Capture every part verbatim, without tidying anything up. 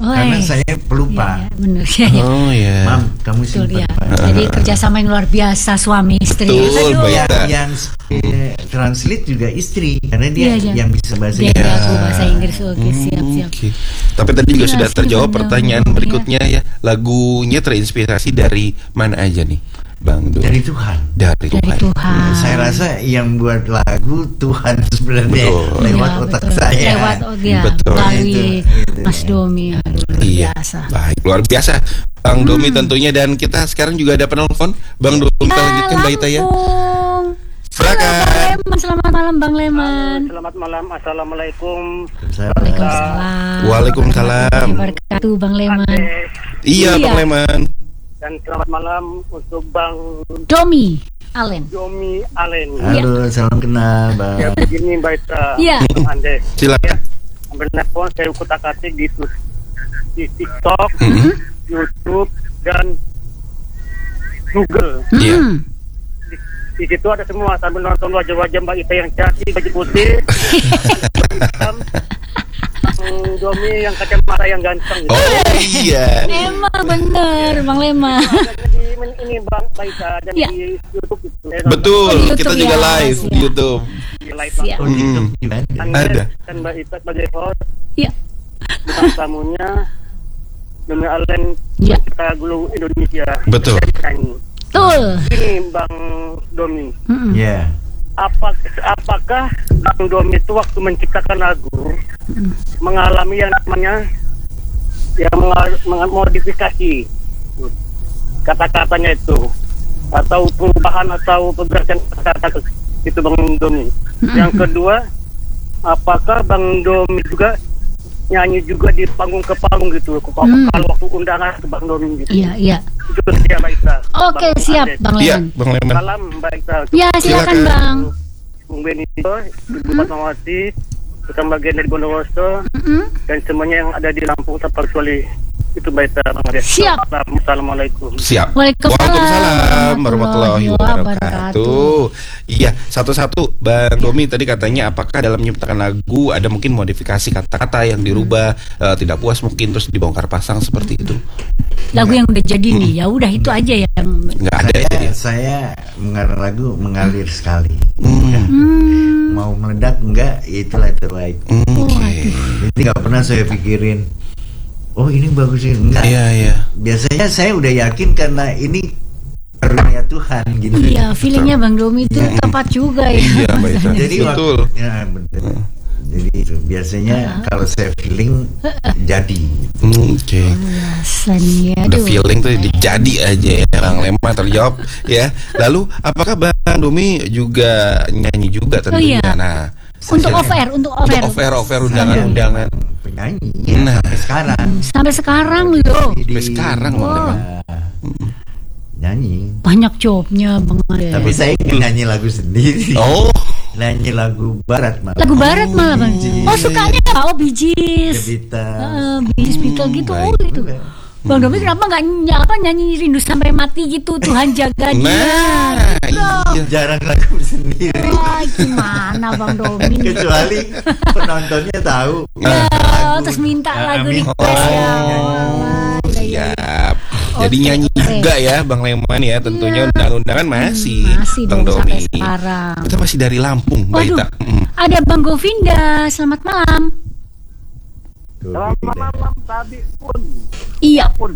Oh, karena eh. saya pelupa. Ya, ya, benar ya, ya. Oh ya. Mam, kamu Betul simpan. ya. Pak. Jadi kerjasama yang luar biasa suami istri. Betul, Aduh. Mbak yang, Ita. yang eh, translate juga istri karena dia Iya, iya. yang bisa bahasa Dia Inggris. jago bahasa Inggris. Oke, siap siap. Oke. Tapi tadi juga Iya, sudah sih, terjawab benar. pertanyaan Iya. berikutnya ya. Lagunya terinspirasi dari mana aja nih, Bang Dom? Dari Tuhan. Dari Tuhan. Dari Tuhan. Saya rasa yang buat lagu Tuhan sebenarnya Betul. lewat Iya, otak betul. saya. Lewat oh, ya, Betul. melalui Itu, itu, Mas ya. Domi. Aduh, luar Iya, biasa. baik, luar biasa Bang Domi tentunya. Dan kita sekarang juga ada penelpon Bang Domi, kita lanjutkan Mbak Ita ya. Lampung. Silakan. Halo, Bang Leman. Selamat malam Bang Leman. Selamat malam, assalamualaikum. Waalaikumsalam. Waalaikumsalam. Wabarakatuh Bang Leman. Ade, Iya, Iya. Bang Leman. dan selamat malam untuk Bang Domi Allen. Domi Allen. Halo, salam kenal, Bang. Ya begini Mbak Ita, Iya. Bang Ande. Silakan. Benar-benar saya kutak-atik di, di TikTok, Mhm. YouTube, dan Google. Iya. Hmm. Di situ ada semua, sambil nonton wajah-wajah Mbak Ita yang cantik, baju putih, hitam, hmm, Domi yang kacamata yang ganteng. Gitu. Oh iya. Emang bener Bang Leman. Ada di ini Bang Mbak Ita, dan Iya. di YouTube itu. Saya Betul, Oh, kita YouTube juga ya. live di Siap. YouTube. nonton di live Siap. Oh, langsung. TikTok Mm. gimana? Anda Ada. dan Mbak Ita sebagai host, Iya. bintang tamunya Domi Allen, Iya. kita Gulu Indonesia. Betul. Nyanyi. Betul. Ini Bang Domi, Mm-mm. Ya. apa apakah Bang Domi itu waktu menciptakan lagu mengalami yang namanya ya mengal- mengmodifikasi kata-katanya itu atau perubahan atau pergerakan kata-kata itu Bang Domi. Yang kedua, apakah Bang Domi juga nyanyi juga di panggung ke panggung gitu, ke panggung Hmm. kalau waktu undangan ke Bang Domi gitu. Iya, iya. Itu dia Mbak Ita. Oke, Bang siap Ade. Bang Iya, Leman. Bang Leman. Salam Mbak Ita. Ya, silakan Silakan. Bang. Bung Benito, Ibu Fatmawati, bersama bagian dari Bondowoso, Mm-mm. dan semuanya yang ada di Lampung tanpa kecuali itu Mbak Ita. Bang Ade. Siap. Assalamualaikum. Siap. Waalaikumsalam warahmatullahi wabarakatuh. Iya, satu-satu Bang Domi tadi katanya apakah dalam menciptakan lagu ada mungkin modifikasi kata-kata yang dirubah, eh, tidak puas mungkin terus dibongkar pasang seperti itu. Lagu yang udah jadi nih, ya udah itu aja yang. Enggak ada Saya, jadi. saya mengarang lagu mengalir sekali. Hmm. Ya. Hmm. Mau meledak enggak, ya itulah yang terbaik. Hmm, Oke. Jadi nggak pernah saya pikirin, oh ini bagus ini enggak. Iya, iya. Biasanya saya udah yakin karena ini karunia Tuhan gitu. Iya, feelingnya Bang Domi itu tepat juga ya. Iya, Mbak Ita. Jadi Betul. waktu, ya betul. Jadi itu biasanya kalau saya feeling jadi. Hmm, Oke. Biasanya. Udah Aduh. feeling tuh jadi aja ya Bang Leman terjawab ya. Lalu apakah Bang Domi juga nyanyi juga tentunya? iya. Nah, Untuk saya- off air, untuk off Untuk air. off air, off air undangan-undangan. Penyanyi ya, Nah. sampai sekarang. Sampai sekarang loh. Di- Sampai sekarang, Bang Wah, Leman. nyanyi. Banyak jobnya Bang Ade. Tapi saya nggak nyanyi lagu sendiri. Oh, Nyanyi lagu barat malah. Lagu barat malah Bang. Bee Gees. Oh, sukanya apa? Oh, Bee Gees. The Beatles. Heeh, Bee Gees, Beatles gitu. Oh, baik. itu. Bang Domi kenapa nggak ny- apa nyanyi rindu sampai mati gitu, Tuhan jaga dia. nah, Gitu. iya. Jarang lagu sendiri. Wah, gimana Bang Domi? Kecuali penontonnya tahu. Ya, lagu. terus minta Ah, lagu amin. request ya. Oh, Iya, iya. siap. Jadi Oke, nyanyi oke. juga ya Bang Leman ya tentunya Iya. undangan-undangan masih, Masih Bang dong sampai Domi. sekarang. Kita masih dari Lampung, Mbak Waduh, Ita. Mm. ada Bang Govinda. Selamat malam. Selamat malam tadi pun. Iya, Pun.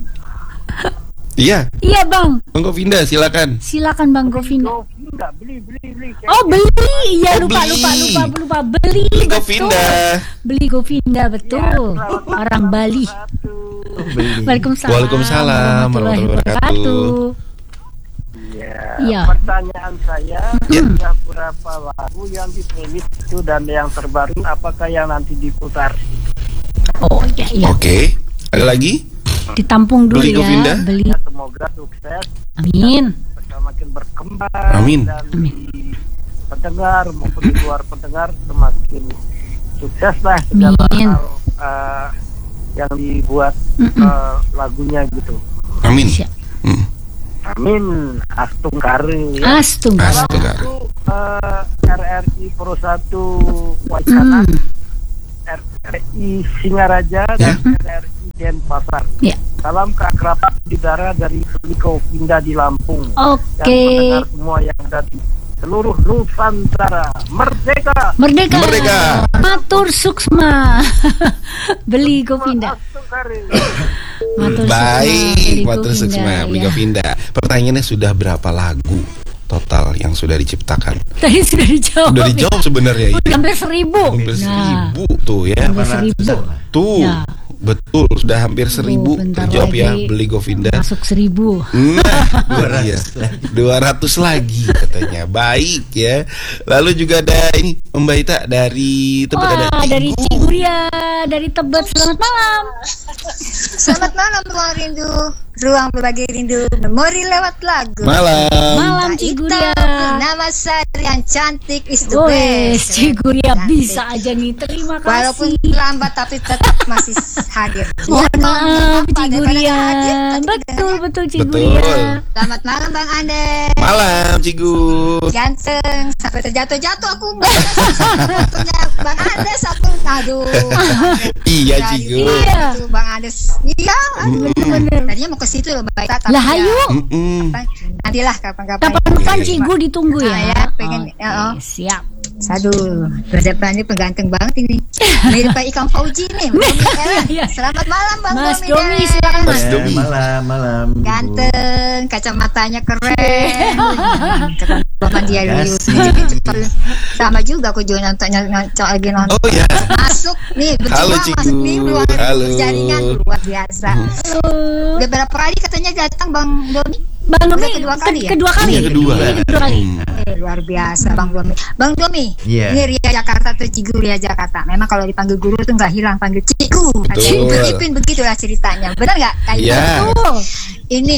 Iya, iya Bang. Bang Govinda silakan. Silakan Bang Govinda. Oh, enggak beli beli beli. Oh beli, iya Oh, lupa beli. lupa lupa lupa beli. Beli betul. Govinda. Beli Govinda betul. Orang Bali. Waalaikumsalam. Waalaikumsalam warahmatullahi wabarakatuh. Iya. Iya. Pertanyaan saya, Ya. ada berapa lagu yang di playlist itu dan yang terbaru apakah yang nanti diputar? Oh iya iya. Oke, ada lagi? Ditampung dulu Beli ya. Govinda. Beli. Ya, semoga sukses, Amin. semakin berkembang Amin. dan Amin. di pendengar maupun di luar pendengar semakin sukses lah segala Amin. hal uh, yang dibuat Mm-mm. uh, lagunya gitu. Amin. Siap. Hmm. Amin. Astung kari. Ya. Astaga. Astaga. Lalu uh, R R I Pro satu Waikana, Hmm. R R I Singaraja dan R R I Denpasar. Ya. Salam keakraban saudara dari Bliko Pindah di Lampung. Dan Oke. pendengar semua yang ada di seluruh Nusantara. Merdeka. Merdeka. Merdeka. Matur suksma. Beli Govinda. Matur Baik, Matur Govinda, Suksma, ya. Beli Govinda. Pertanyaannya sudah berapa lagu total yang sudah diciptakan? Tadi sudah dijawab. Sudah dijawab sebenarnya. Udah Ya. hampir seribu. Hampir Nah, seribu tuh ya. hampir seribu. Tuh, Ya. betul sudah hampir seribu bentar terjawab ya, lagi Beli Govinda. Masuk seribu. Nah, iya. dua ratus lagi katanya. Baik ya. Lalu juga ada ini Mbak Ita dari Tebet, ada Wah, dari Cigu. Ciguria, dari Tebet. Selamat malam. Selamat malam ruang rindu, ruang berbagi rindu, memori lewat lagu. Malam. Malam Mbak Ciguria. Ita, nama saya yang cantik is the Woi, best. Ciguria Cantik. bisa aja nih. Terima kasih. Walaupun lambat tapi tetap masih hadir. Mohon Ya, maaf apa, daripada Ciguria. nggak hadir, tadi Betul dengarnya. betul Ciguria. Betul. Selamat malam Bang Ande. Malam Cigu. Ganteng sampai terjatuh-jatuh aku punya Bang Andes aku. Aduh. Iya Dari Cigu. Iya. itu Bang Andes. Iya. aduh. Bener. Tadinya mau ke situ loh Mbak Ita, tapi Lah ya, hayu. Mm-mm. nantilah kapan-kapan. Kapan-kapan Iya. Cigu ditunggu ya. Ah, ya, pengen- Oke, ya, oh. siap. Aduh, berdepan ini pengganteng banget ini. Mirip Pak Ikang Fauji nih. Bang Domi Ellen. Iya. Selamat malam Bang Mas Domi. Domi, Ellen. silakan Mas. Mas Domi. Malam, malam. Ibu. Ganteng, kacamatanya keren. Ketambahan dia dulu. Sama juga aku juga nonton, nonton lagi nonton. Oh ya. Masuk nih, Halo, berjuang Cigu. masuk nih ruang Halo. jaringan luar biasa. Oh, Udah berapa kali katanya datang Bang Domi? Bang Domi Udah kedua kali ya? Kedua kali. Yang kedua. Ini kedua kali. Hmm. Eh, luar biasa Bang Domi. Bang Domi, Iya. ini Ria Jakarta atau Cigu Ria Jakarta. Memang kalau dipanggil guru tuh nggak hilang, panggil Cigu. Betul. Cigu Ipin begitulah ceritanya. Benar nggak? Kayak Iya. gitu. Ini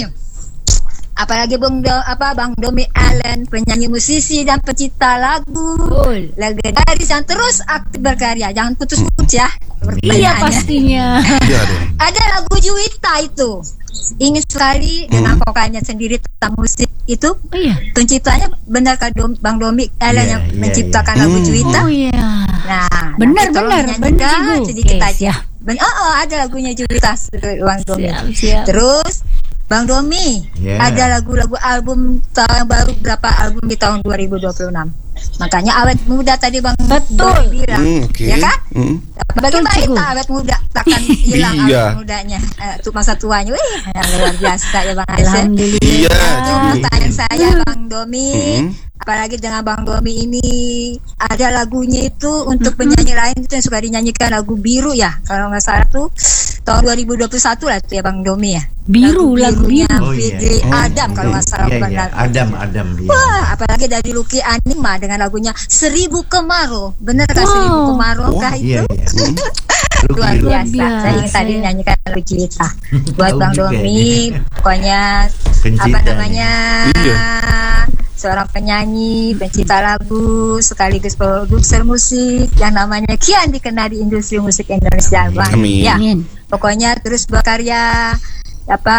apalagi Bang Do, apa Bang Domi Allen, penyanyi musisi dan pencipta lagu. Betul. Legendaris yang terus aktif berkarya. Jangan putus-putus ya. Iya pertanyaannya. pastinya. Iya dong. Ada lagu Juwita itu. Ingin sekali dengan vokalnya sendiri tentang musik itu. Oh iya. Penciptanya benar Kak Dom, Bang Domi Ellen Iya, yang iya, menciptakan iya. lagu Hmm. Juwita. Oh iya. Nah, Benar, nanti tolong benar, dinyanyikan benar, Cigu. sedikit Oke, aja. siap. Ben oh, oh, ada lagunya Juwita Bang Domi. Siap, siap. Terus Bang Domi, Ya. ada lagu-lagu album tahun baru berapa album di tahun dua ribu dua puluh enam. Makanya awet muda tadi Bang Betul. Domi bilang. Hmm, oke. Ya kan? Hmm. Bagi Mbak Cigu. Ita awet muda takkan hilang Iya. awet mudanya. Eh, tuh masa tuanya. Wih, luar biasa ya Bang Ades. Alhamdulillah. Iya. Itu pertanyaan saya Bang Domi. Hmm. Apalagi dengan Bang Domi ini ada lagunya itu untuk penyanyi lain itu yang suka dinyanyikan lagu Biru ya. Kalau nggak salah tuh tahun dua ribu dua puluh satu lah tuh ya Bang Domi ya. Biru, lagu Birunya Biru. Oh, iya. Fitri Oh, Adam kalau nggak salah Iya, bukan iya. lagu. Adam, Adam. Iya. Wah, apalagi dari Lucky Anima dengan lagunya Seribu Kemarau. Bener kah Wow. Seribu Kemarau Oh, kah Iya, itu? iya. Luar Lucky, biasa. biasa, Saya ingin tadi ya. nyanyikan lagu Juwita buat Tahu Bang juga Domi. ya. Pokoknya Pencipta apa nih. namanya? Iya. Seorang penyanyi, pencipta lagu, sekaligus produser musik yang namanya kian dikenal di industri musik Indonesia. Bang. Amin. Ya, Amin. pokoknya terus berkarya apa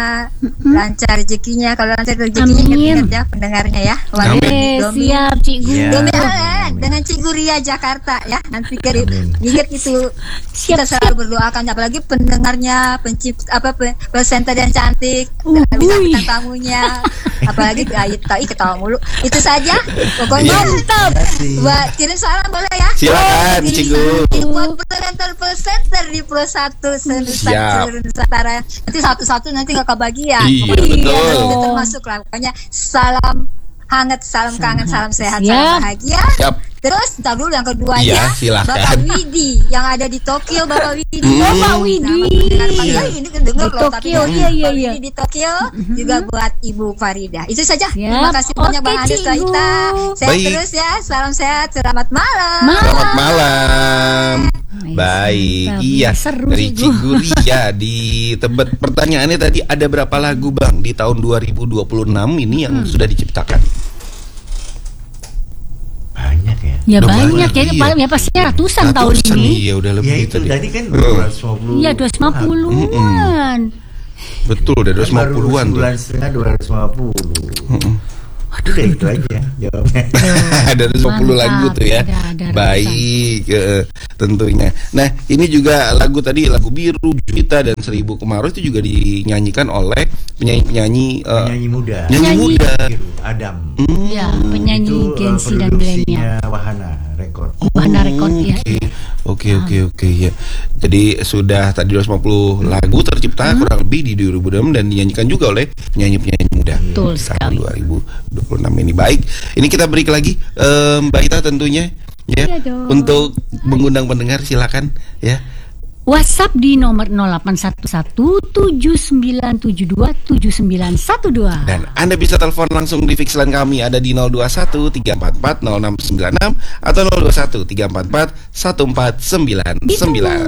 lancar rezekinya, kalau lancar rezekinya Amin. ingat-ingat ya pendengarnya ya. Bang Amin. Eh, Domi. siap Cigu. Iya. Domi Amin. Allen dengan Cigu Ria Jakarta ya. Nanti kiri Amin. ingat itu kita selalu berdoakan apalagi pendengarnya, pencipta apa pe- presenter yang cantik, Uh, bisa ui. tamunya, apalagi Ayu tahu ketawa mulu. Itu saja. Pokoknya Terima Mantap. kasih. buat kirim salam boleh ya. Silakan, Ini- Cigu. ini buat presenter-presenter di Pro satu Siap. seluruh Nusantara. Nanti satu-satu nanti nggak kebagian. Iya, Pokoknya betul. nanti termasuk lah. Pokoknya salam hangat, salam kangen, salam sehat, Siap. salam bahagia. Siap. Terus ntar dulu yang keduanya Iya, silakan. Bapak Widi yang ada di Tokyo, Bapak Widi. Hmm. Bapak Widi. Nama pendengar panggilan ini kan dengar Di loh, tapi Tokyo, Bapak iya, iya, iya. Widi di Tokyo juga buat Ibu Farida. Itu saja. Siap. Terima kasih banyak Oke, Bang Ades Cigu. Laita. Sehat Baik. terus ya. Salam sehat. Selamat malam. Selamat malam. Nice. Baik, Mantap. iya Seru, dari Cigu. Ciguria di Tebet. Pertanyaannya tadi ada berapa lagu Bang di tahun dua ribu dua puluh enam ini yang sudah diciptakan? Banyak ya. Ya Udah banyak ya, iya. paling ya pasti ratusan, tahun Ratusan, ini. Iya, udah Ya lebih itu tadi kan Oh, dua ratus lima puluh. Iya, dua ratus lima puluhan. betul, udah dua ratus lima Baru puluhan tuh. sebulan setengah dua ratus lima puluh. Mm-mm. Udah itu aja jawabnya. Ada sepuluh Mantap. lagu tuh ya. Ada- ada Baik, eh, tentunya. Nah, ini juga lagu tadi, lagu Biru, Juwita dan Seribu Kemarau itu juga dinyanyikan oleh penyanyi-penyanyi eh, Penyanyi muda. penyanyi Penyanyi. muda. Biru, Adam. Hmm, Ya, penyanyi Itu, uh, Gen Z dan produksinya milenial. Wahana Record. Wahana Record ya. Oke, oke, oke, oke ya. Jadi sudah tadi dua ratus lima puluh lagu tercipta kurang lebih di dua ribu dua puluh enam dan dinyanyikan juga oleh penyanyi-penyanyi muda. Betul Tahun sekali. dua ribu dua puluh enam ini. Baik, ini kita break lagi, eh, Mbak Ita tentunya ya. Iya dong. Untuk mengundang pendengar silakan ya. WhatsApp di nomor nol delapan satu satu tujuh sembilan tujuh dua tujuh sembilan satu dua. Dan Anda bisa telepon langsung di fix line kami ada di nol dua satu tiga empat empat nol enam sembilan enam atau nol dua satu tiga empat empat satu empat sembilan sembilan.